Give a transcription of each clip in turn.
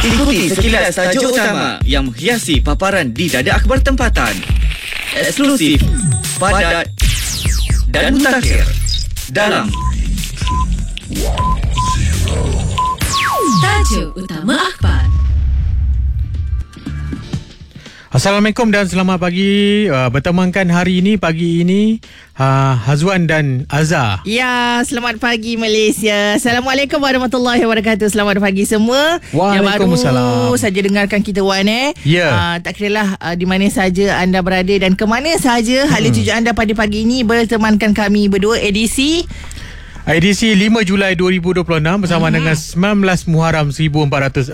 Ikuti sekilas tajuk utama yang menghiasi paparan di Dada Akhbar Tempatan. Eksklusif, padat dan mutakhir dalam Tajuk Utama Akhbar. Assalamualaikum dan selamat pagi. Bertemankan hari ini, pagi ini, Hazwan dan Azhar. Ya, selamat pagi Malaysia. Assalamualaikum warahmatullahi wabarakatuh. Selamat pagi semua. Waalaikumsalam. Yang baru saja dengarkan kita Wan Ya. tak kiralah di mana saja anda berada dan ke mana saja hala tuju anda pada pagi ini bertemankan kami berdua edisi 5 Julai 2026 bersama dengan 19 Muharram 1448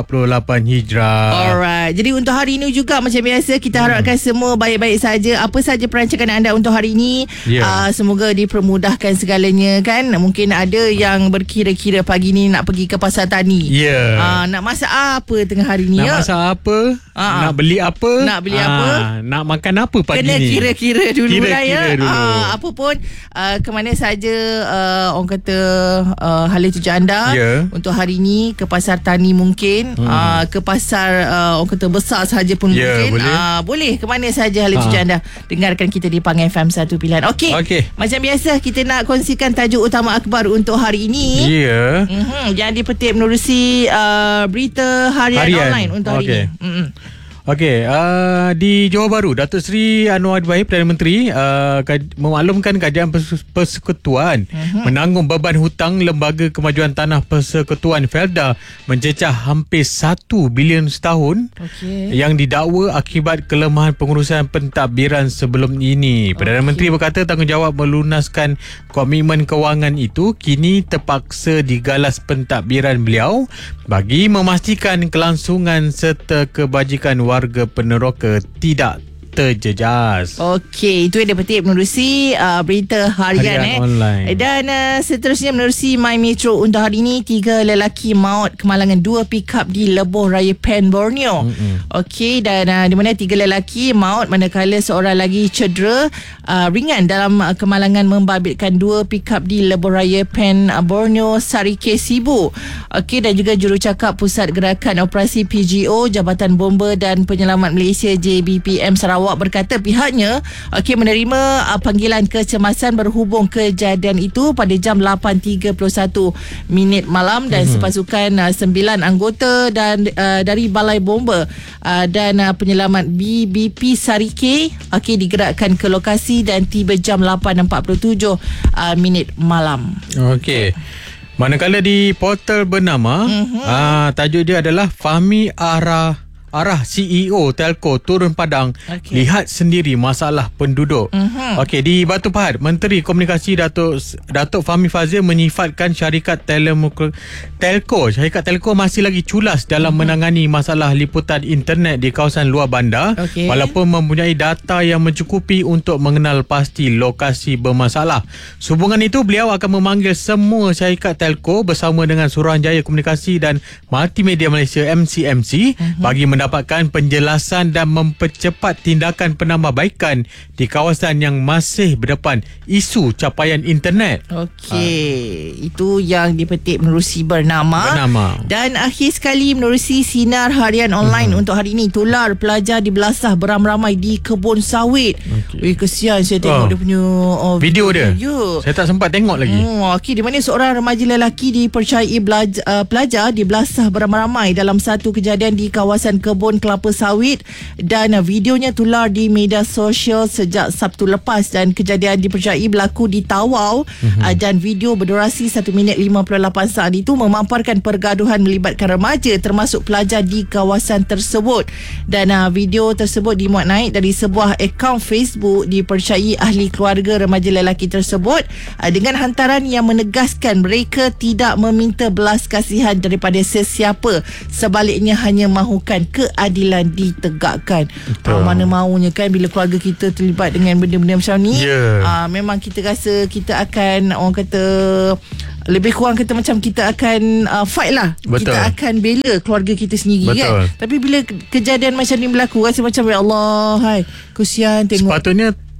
Hijrah. Alright. Jadi untuk hari ini juga macam biasa kita harapkan semua baik-baik saja. Apa saja perancangan anda untuk hari ini, semoga dipermudahkan segalanya kan. Mungkin ada yang berkira-kira pagi ni nak pergi ke pasar tani. Nak masak apa tengah hari ni? Nak masak apa? Nak beli apa? Nak makan apa pagi kena ni? Kena kira-kira dulu lah ya. Dulu. Apa pun ke mana saja orang kata hala tuju anda untuk hari ni, ke pasar tani mungkin, ke pasar orang kata besar sahaja pun mungkin boleh ke mana saja hala tuju anda. Dengarkan kita di Pang FM, satu pilihan. Okey. Macam biasa kita nak kongsikan tajuk utama akhbar untuk hari ini. Yang dipetik menerusi berita harian online untuk hari ini. Okey, di Johor Bahru, Datuk Seri Anwar Ibrahim, Perdana Menteri, memaklumkan Kerajaan Persekutuan menanggung beban hutang Lembaga Kemajuan Tanah Persekutuan Felda mencecah hampir 1 bilion setahun yang didakwa akibat kelemahan pengurusan pentadbiran sebelum ini. Perdana Menteri berkata tanggungjawab melunaskan komitmen kewangan itu kini terpaksa digalas pentadbiran beliau bagi memastikan kelangsungan serta kebajikan warga peneroka tidak terjejas. Okey, itu yang dipetik menerusi berita harian online. Dan seterusnya menerusi My Metro untuk hari ini, 3 lelaki maut kemalangan 2 pick-up di Lebuh Raya Pen, Borneo. Okey, dan di mana 3 lelaki maut manakala seorang lagi cedera ringan dalam kemalangan membabitkan 2 pick-up di Lebuh Raya Pen, Borneo, Sarike, Sibu. Okey, dan juga jurucakap Pusat Gerakan Operasi PGO Jabatan Bomba dan Penyelamat Malaysia JBPM Sarawak berkata pihaknya menerima panggilan kecemasan berhubung kejadian itu pada jam 8.31 malam dan sepasukan 9 anggota dan dari Balai Bomba dan Penyelamat BBP Sarike digerakkan ke lokasi dan tiba jam 8.47 malam. Okey. Manakala di portal bernama tajuk dia adalah Fahmi Arah CEO Telco turun padang, lihat sendiri masalah penduduk. Okey, di Batu Pahat, Menteri Komunikasi Datuk Fahmi Fadzil menyifatkan syarikat Telco masih lagi culas dalam menangani masalah liputan internet di kawasan luar bandar, walaupun mempunyai data yang mencukupi untuk mengenal pasti lokasi bermasalah. Sehubungan itu, beliau akan memanggil semua syarikat Telco bersama dengan Suruhanjaya Komunikasi dan Multimedia Malaysia MCMC bagi mendapatkan penjelasan dan mempercepat tindakan penambahbaikan di kawasan yang masih berdepan isu capaian internet. Itu yang dipetik menerusi bernama. Dan akhir sekali menerusi sinar harian online untuk hari ini, tular pelajar dibelasah beramai-ramai di kebun sawit. Kesian saya tengok dia punya video dia. Saya tak sempat tengok lagi. Di mana seorang remaja lelaki dipercayai pelajar dibelasah beramai-ramai dalam satu kejadian di kawasan kebun kelapa sawit dan videonya tular di media sosial sejak Sabtu lepas dan kejadian dipercayai berlaku di Tawau dan video berdurasi 1 minit 58 saat itu memaparkan pergaduhan melibatkan remaja termasuk pelajar di kawasan tersebut dan video tersebut dimuat naik dari sebuah akaun Facebook dipercayai ahli keluarga remaja lelaki tersebut dengan hantaran yang menegaskan mereka tidak meminta belas kasihan daripada sesiapa, sebaliknya hanya mahukan keadilan ditegakkan. Mana maunya kan bila keluarga kita terlibat dengan benda-benda macam ni, memang kita rasa kita akan, orang kata, lebih kurang kata macam kita akan fight lah. Kita akan bela keluarga kita sendiri kan. Tapi bila kejadian macam ni berlaku, rasa macam ya Allah, kesian tengok. Sepatutnya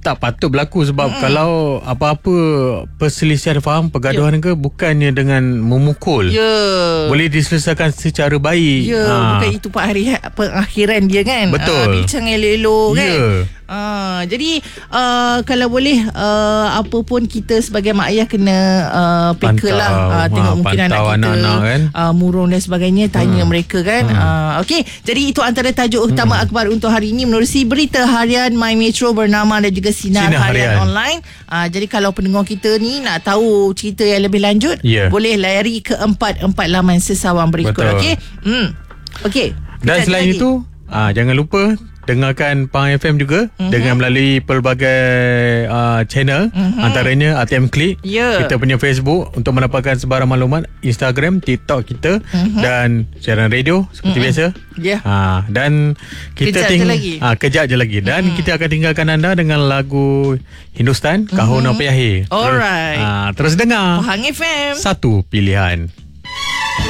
tak patut berlaku sebab kalau apa-apa perselisihan faham, pergaduhan ke bukannya dengan memukul. Boleh diselesaikan secara baik. Bukan itu pengakhiran dia kan. Betul. Bincang elok-elok kan. Jadi kalau boleh apa pun kita sebagai mak ayah kena peka lah, tengok mungkin anak kita kan? murung dan sebagainya, tanya mereka kan. Okey, jadi itu antara tajuk utama akhbar untuk hari ini menerusi berita harian My Metro bernama dan juga Sinar Harian Online. Jadi kalau pendengar kita ni nak tahu cerita yang lebih lanjut, boleh lari ke 4 laman sesawang berikut. Okey. Okey. Dan selain itu, jangan lupa dengarkan Pang FM juga dengan melalui pelbagai channel, antaranya ATM Klik, kita punya Facebook untuk mendapatkan sebarang maklumat, Instagram, TikTok kita, dan siaran radio seperti biasa. Dan kita kejap je lagi dan kita akan tinggalkan anda dengan lagu Hindustan, Kahona Pe Hai. Alright. Terus dengar Pahang FM, satu pilihan.